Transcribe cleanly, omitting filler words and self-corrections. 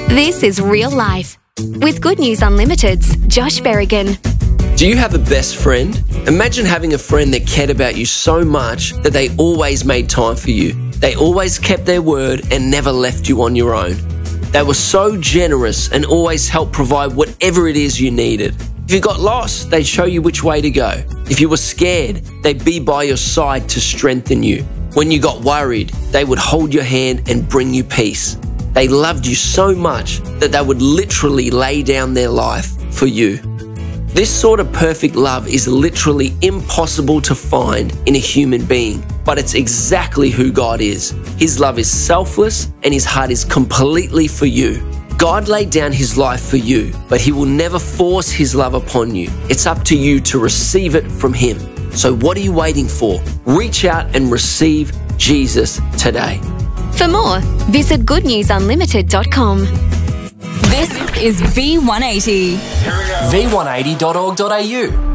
This is Real Life with Good News Unlimited's Josh Berrigan. Do you have a best friend? Imagine having a friend that cared about you so much that they always made time for you. They always kept their word and never left you on your own. They were so generous and always helped provide whatever it is you needed. If you got lost, they'd show you which way to go. If you were scared, they'd be by your side to strengthen you. When you got worried, they would hold your hand and bring you peace. They loved you so much that they would literally lay down their life for you. This sort of perfect love is literally impossible to find in a human being, but it's exactly who God is. His love is selfless and His heart is completely for you. God laid down His life for you, but He will never force His love upon you. It's up to you to receive it from Him. So what are you waiting for? Reach out and receive Jesus today. For more, visit goodnewsunlimited.com. This is V180. V180.org.au